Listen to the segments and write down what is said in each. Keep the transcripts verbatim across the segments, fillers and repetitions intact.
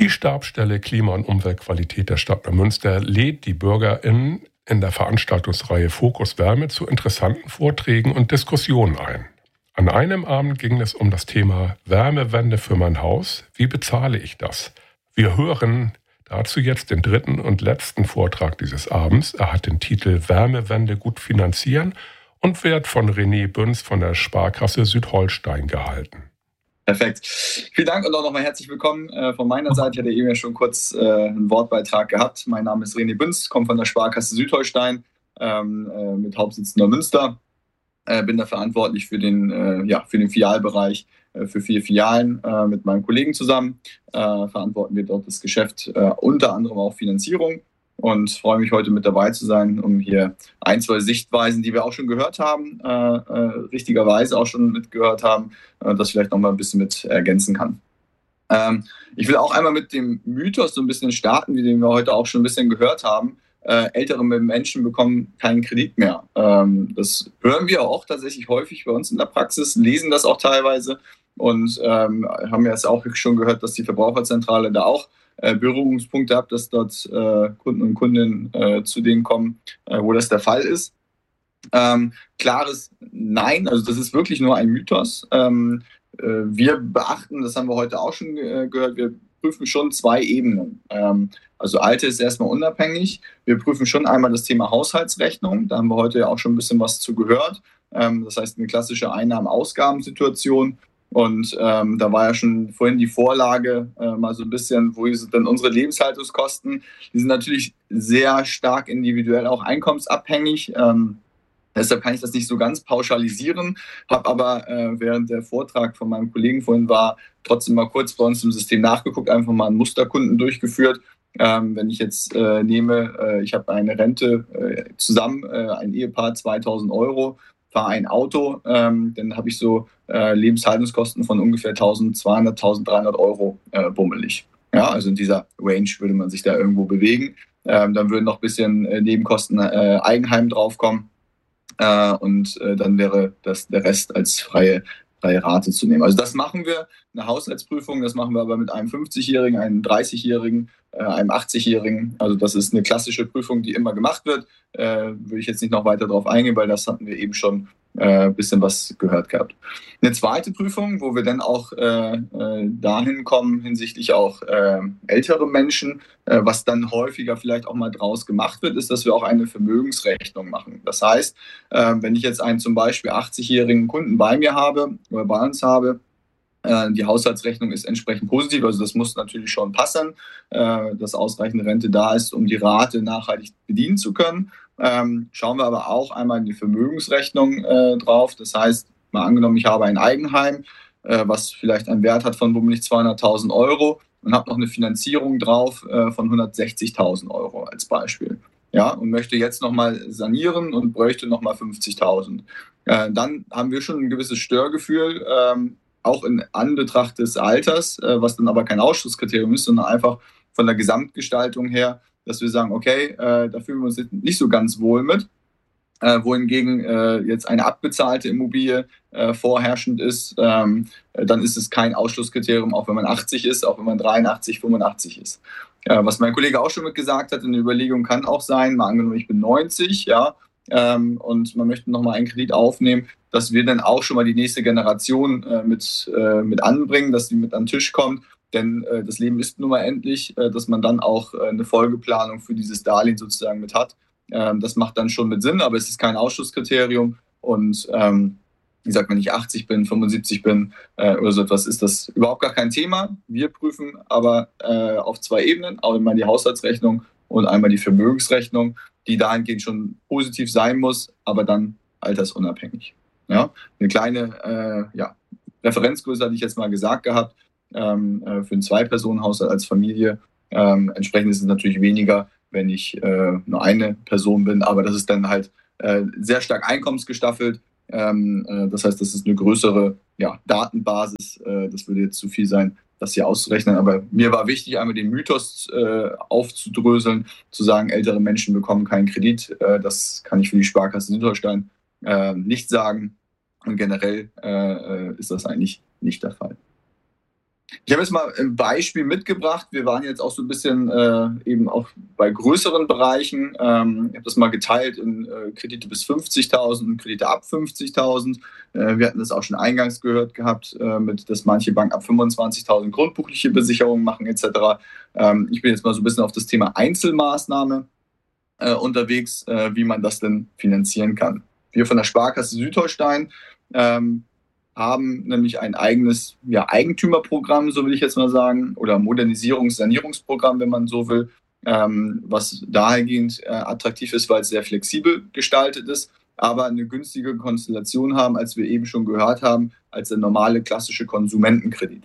Die Stabsstelle Klima- und Umweltqualität der Stadt Neumünster lädt die BürgerInnen in der Veranstaltungsreihe Fokus Wärme zu interessanten Vorträgen und Diskussionen ein. An einem Abend ging es um das Thema Wärmewende für mein Haus. Wie bezahle ich das? Wir hören dazu jetzt den dritten und letzten Vortrag dieses Abends. Er hat den Titel Wärmewende gut finanzieren und wird von René Bünz von der Sparkasse Südholstein gehalten. Perfekt. Vielen Dank und auch nochmal herzlich willkommen äh, von meiner Seite. Ich hatte eben ja schon kurz äh, einen Wortbeitrag gehabt. Mein Name ist René Bünz, komme von der Sparkasse Südholstein ähm, äh, mit Hauptsitz in Neumünster. Äh, bin da verantwortlich für den, äh, ja, für den Filialbereich, äh, für vier Filialen äh, mit meinem Kollegen zusammen. Äh, verantworten wir dort das Geschäft, äh, unter anderem auch Finanzierung. Und freue mich heute mit dabei zu sein, um hier ein, zwei Sichtweisen, die wir auch schon gehört haben, äh, äh, richtigerweise auch schon mitgehört haben, äh, das vielleicht nochmal ein bisschen mit ergänzen kann. Ähm, ich will auch einmal mit dem Mythos so ein bisschen starten, wie den wir heute auch schon ein bisschen gehört haben. Äh, ältere Menschen bekommen keinen Kredit mehr. Ähm, das hören wir auch tatsächlich häufig bei uns in der Praxis, lesen das auch teilweise und ähm, haben jetzt auch schon gehört, dass die Verbraucherzentrale da auch äh, Berührungspunkte hat, dass dort äh, Kunden und Kundinnen äh, zu denen kommen, äh, wo das der Fall ist. Ähm, klares Nein, also das ist wirklich nur ein Mythos. Ähm, äh, wir beachten, das haben wir heute auch schon äh, gehört, wir prüfen schon zwei Ebenen. Ähm, also Alte ist erstmal unabhängig. Wir prüfen schon einmal das Thema Haushaltsrechnung. Da haben wir heute ja auch schon ein bisschen was zu gehört. Ähm, das heißt eine klassische Einnahmen-Ausgaben-Situation. Und ähm, da war ja schon vorhin die Vorlage äh, mal so ein bisschen, wo sind denn unsere Lebenshaltungskosten? Die sind natürlich sehr stark individuell auch einkommensabhängig. Ähm, Deshalb kann ich das nicht so ganz pauschalisieren, habe aber äh, während der Vortrag von meinem Kollegen vorhin war, trotzdem mal kurz bei uns im System nachgeguckt, einfach mal einen Musterkunden durchgeführt. Ähm, wenn ich jetzt äh, nehme, äh, ich habe eine Rente äh, zusammen, äh, ein Ehepaar zweitausend Euro, fahre ein Auto, ähm, dann habe ich so äh, Lebenshaltungskosten von ungefähr eintausendzweihundert, eintausenddreihundert Euro äh, bummelig. Ja, also in dieser Range würde man sich da irgendwo bewegen. Ähm, dann würden noch ein bisschen äh, Nebenkosten äh, Eigenheim draufkommen. Äh, und äh, dann wäre das der Rest als freie, freie Rate zu nehmen. Also das machen wir, eine Haushaltsprüfung, das machen wir aber mit einem fünfzigjährigen, einem dreißigjährigen, äh, einem achtzigjährigen. Also das ist eine klassische Prüfung, die immer gemacht wird. Äh, würde ich jetzt nicht noch weiter darauf eingehen, weil das hatten wir eben schon ein äh, bisschen was gehört gehabt. Eine zweite Prüfung, wo wir dann auch äh, äh, dahin kommen hinsichtlich auch äh, ältere Menschen, äh, was dann häufiger vielleicht auch mal draus gemacht wird, ist, dass wir auch eine Vermögensrechnung machen. Das heißt, äh, wenn ich jetzt einen zum Beispiel achtzigjährigen Kunden bei mir habe oder bei uns habe, äh, die Haushaltsrechnung ist entsprechend positiv, also das muss natürlich schon passen, äh, dass ausreichende Rente da ist, um die Rate nachhaltig bedienen zu können. Ähm, schauen wir aber auch einmal in die Vermögensrechnung äh, drauf. Das heißt, mal angenommen, ich habe ein Eigenheim, äh, was vielleicht einen Wert hat von bummelig zweihunderttausend Euro und habe noch eine Finanzierung drauf äh, von hundertsechzigtausend Euro als Beispiel. Ja, und möchte jetzt nochmal sanieren und bräuchte nochmal fünfzigtausend. Äh, dann haben wir schon ein gewisses Störgefühl, ähm, auch in Anbetracht des Alters, äh, was dann aber kein Ausschlusskriterium ist, sondern einfach von der Gesamtgestaltung her, dass wir sagen, okay, äh, da fühlen wir uns nicht so ganz wohl mit. Äh, wohingegen äh, jetzt eine abbezahlte Immobilie äh, vorherrschend ist, ähm, dann ist es kein Ausschlusskriterium, auch wenn man achtzig ist, auch wenn man dreiundachtzig, fünfundachtzig ist. Äh, was mein Kollege auch schon mit gesagt hat, eine Überlegung kann auch sein, mal angenommen, ich bin neunzig, ja, ähm, und man möchte nochmal einen Kredit aufnehmen, dass wir dann auch schon mal die nächste Generation äh, mit, äh, mit anbringen, dass die mit an den Tisch kommt. Denn äh, das Leben ist nun mal endlich, äh, dass man dann auch äh, eine Folgeplanung für dieses Darlehen sozusagen mit hat. Ähm, das macht dann schon mit Sinn, aber es ist kein Ausschlusskriterium. Und ähm, wie gesagt, wenn ich achtzig bin, fünfundsiebzig bin äh, oder so etwas, ist das überhaupt gar kein Thema. Wir prüfen aber äh, auf zwei Ebenen, auch einmal die Haushaltsrechnung und einmal die Vermögensrechnung, die dahingehend schon positiv sein muss, aber dann altersunabhängig. Ja? Eine kleine äh, ja, Referenzgröße hatte ich jetzt mal gesagt gehabt, ähm, äh, für einen Zwei-Personen-Haushalt als Familie. Ähm, entsprechend ist es natürlich weniger, wenn ich äh, nur eine Person bin, aber das ist dann halt äh, sehr stark einkommensgestaffelt. Ähm, äh, das heißt, das ist eine größere ja, Datenbasis. Äh, das würde jetzt zu viel sein, das hier auszurechnen. Aber mir war wichtig, einmal den Mythos äh, aufzudröseln, zu sagen, ältere Menschen bekommen keinen Kredit. Äh, das kann ich für die Sparkasse Südholstein äh, nicht sagen. Und generell äh, ist das eigentlich nicht der Fall. Ich habe jetzt mal ein Beispiel mitgebracht. Wir waren jetzt auch so ein bisschen äh, eben auch bei größeren Bereichen. Ähm, ich habe das mal geteilt in äh, Kredite bis fünfzigtausend und Kredite ab fünfzigtausend. Äh, wir hatten das auch schon eingangs gehört gehabt, äh, mit, dass manche Banken ab fünfundzwanzigtausend grundbuchliche Besicherungen machen et cetera. Ähm, ich bin jetzt mal so ein bisschen auf das Thema Einzelmaßnahme äh, unterwegs, äh, wie man das denn finanzieren kann. Wir von der Sparkasse Südholstein ähm, haben nämlich ein eigenes ja, Eigentümerprogramm, so will ich jetzt mal sagen, oder Modernisierungs-, Sanierungsprogramm, wenn man so will, ähm, was dahergehend äh, attraktiv ist, weil es sehr flexibel gestaltet ist, aber eine günstige Konstellation haben, als wir eben schon gehört haben, als der normale klassische Konsumentenkredit.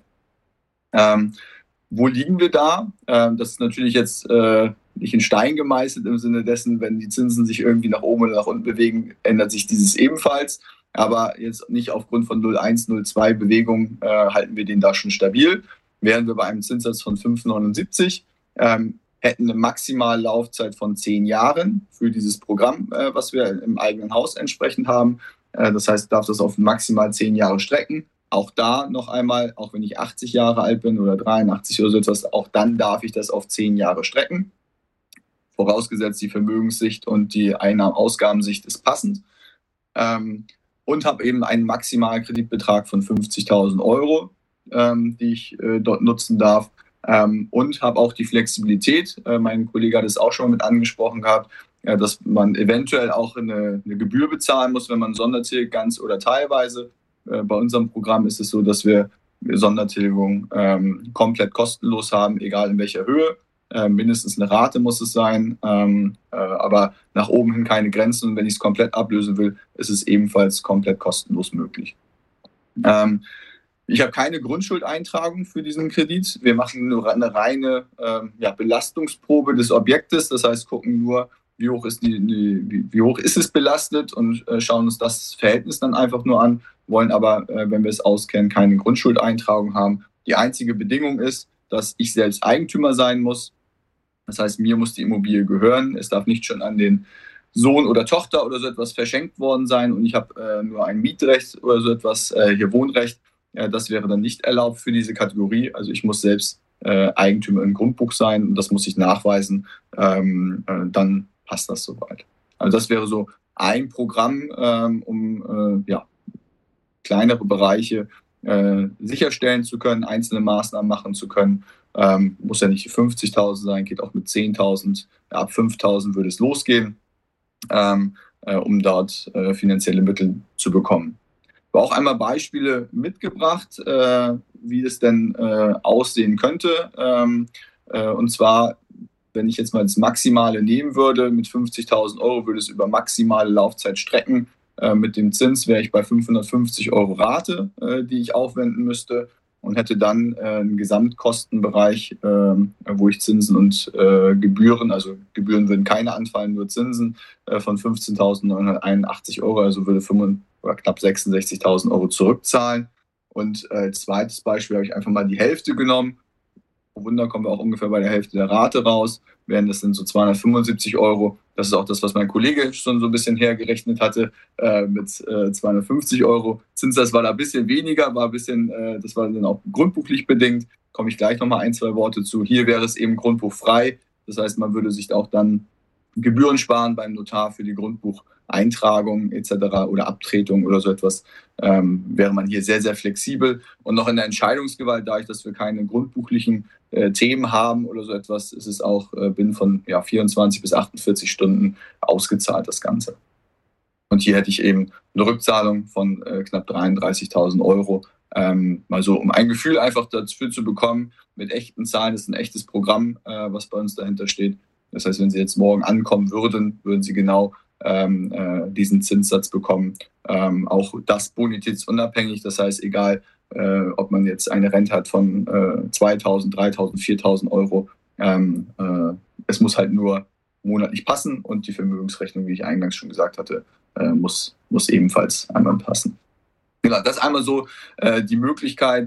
Ähm, wo liegen wir da? Ähm, das ist natürlich jetzt äh, nicht in Stein gemeißelt im Sinne dessen, wenn die Zinsen sich irgendwie nach oben oder nach unten bewegen, ändert sich dieses ebenfalls. Aber jetzt nicht aufgrund von null Komma eins, null Komma zwei Bewegung äh, halten wir den da schon stabil. Wären wir bei einem Zinssatz von fünf Komma neunundsiebzig, ähm, hätten eine maximale Laufzeit von zehn Jahren für dieses Programm, äh, was wir im eigenen Haus entsprechend haben. Äh, das heißt, darf das auf maximal zehn Jahre strecken. Auch da noch einmal, auch wenn ich achtzig Jahre alt bin oder dreiundachtzig oder so etwas, auch dann darf ich das auf zehn Jahre strecken. Vorausgesetzt, die Vermögenssicht und die Einnahmen-Ausgabensicht ist passend. Ähm, und habe eben einen maximalen Kreditbetrag von fünfzigtausend Euro, ähm, die ich äh, dort nutzen darf. Ähm, und habe auch die Flexibilität, äh, mein Kollege hat es auch schon mal mit angesprochen gehabt, äh, dass man eventuell auch eine, eine Gebühr bezahlen muss, wenn man Sondertilgt ganz oder teilweise. Äh, bei unserem Programm ist es so, dass wir Sondertilgung ähm, komplett kostenlos haben, egal in welcher Höhe. Äh, mindestens eine Rate muss es sein, ähm, äh, aber nach oben hin keine Grenzen. Und wenn ich es komplett ablösen will, ist es ebenfalls komplett kostenlos möglich. Ähm, ich habe keine Grundschuldeintragung für diesen Kredit. Wir machen nur eine reine äh, ja, Belastungsprobe des Objektes. Das heißt, gucken nur, wie hoch ist, die, die, wie, wie hoch ist es belastet und äh, schauen uns das Verhältnis dann einfach nur an, wollen aber, äh, wenn wir es auskennen, keine Grundschuldeintragung haben. Die einzige Bedingung ist, dass ich selbst Eigentümer sein muss. Das heißt, mir muss die Immobilie gehören. Es darf nicht schon an den Sohn oder Tochter oder so etwas verschenkt worden sein und ich habe äh, nur ein Mietrecht oder so etwas, äh, hier Wohnrecht. Äh, das wäre dann nicht erlaubt für diese Kategorie. Also ich muss selbst äh, Eigentümer im Grundbuch sein und das muss ich nachweisen. Ähm, äh, dann passt das soweit. Also das wäre so ein Programm, ähm, um äh, ja, kleinere Bereiche äh, sicherstellen zu können, einzelne Maßnahmen machen zu können. Ähm, muss ja nicht fünfzigtausend sein, geht auch mit zehntausend. Ab fünftausend würde es losgehen, ähm, äh, um dort äh, finanzielle Mittel zu bekommen. Ich habe auch einmal Beispiele mitgebracht, äh, wie es denn äh, aussehen könnte. Ähm, äh, und zwar, wenn ich jetzt mal das Maximale nehmen würde, mit fünfzigtausend Euro würde es über maximale Laufzeit strecken. Äh, mit dem Zins wäre ich bei fünfhundertfünfzig Euro Rate, äh, die ich aufwenden müsste. Und hätte dann äh, einen Gesamtkostenbereich, äh, wo ich Zinsen und äh, Gebühren, also Gebühren würden keine anfallen, nur Zinsen äh, von fünfzehntausendneunhunderteinundachtzig Euro, also würde fünf, oder knapp sechsundsechzigtausend Euro zurückzahlen. Und äh, als zweites Beispiel habe ich einfach mal die Hälfte genommen. Pro Wunder kommen wir auch ungefähr bei der Hälfte der Rate raus, wären das dann so zweihundertfünfundsiebzig Euro. Das ist auch das, was mein Kollege schon so ein bisschen hergerechnet hatte, äh, mit äh, zweihundertfünfzig Euro. Zinssatz war da ein bisschen weniger, war ein bisschen, äh, das war dann auch grundbuchlich bedingt. Komme ich gleich nochmal ein, zwei Worte zu. Hier wäre es eben grundbuchfrei. Das heißt, man würde sich auch dann Gebühren sparen beim Notar für die Grundbucheintragung et cetera oder Abtretung oder so etwas. Ähm, wäre man hier sehr, sehr flexibel. Und noch in der Entscheidungsgewalt, da ich, dass wir keine grundbuchlichen äh, Themen haben oder so etwas, ist es auch äh, binnen von ja, vierundzwanzig bis achtundvierzig Stunden ausgezahlt, das Ganze. Und hier hätte ich eben eine Rückzahlung von äh, knapp dreiunddreißigtausend Euro. Ähm, mal so, um ein Gefühl einfach dafür zu bekommen, mit echten Zahlen, das ist ein echtes Programm, äh, was bei uns dahinter steht. Das heißt, wenn Sie jetzt morgen ankommen würden, würden Sie genau ähm, äh, diesen Zinssatz bekommen. Ähm, auch das bonitätsunabhängig. Das heißt, egal, äh, ob man jetzt eine Rente hat von äh, zweitausend, dreitausend, viertausend Euro. Ähm, äh, es muss halt nur monatlich passen und die Vermögensrechnung, wie ich eingangs schon gesagt hatte, äh, muss, muss ebenfalls einmal passen. Genau, das ist einmal so äh, die Möglichkeit,